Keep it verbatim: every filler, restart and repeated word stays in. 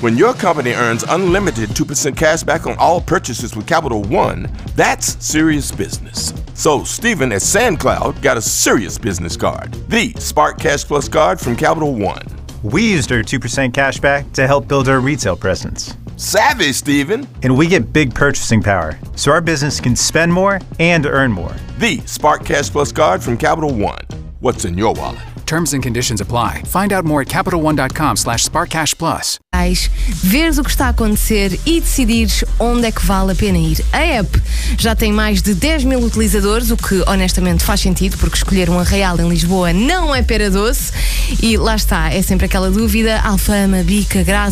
When your company earns unlimited two percent cash back on all purchases with Capital One, that's serious business. So Stephen at SandCloud got a serious business card, the Spark Cash Plus card from Capital One. We used our two percent cash back to help build our retail presence. Savvy, Stephen. And we get big purchasing power, so our business can spend more and earn more. The Spark Cash Plus card from Capital One. What's in your wallet? Terms and conditions apply. Find out more at capital one dot com slash spark cash plus. Veres o que está a acontecer e decidires onde é que vale a pena ir. A app já tem mais de dez mil utilizadores, o que honestamente faz sentido, porque escolher um Arraial em Lisboa não é pera doce. E lá está, é sempre aquela dúvida: Alfama, Bica, Graça.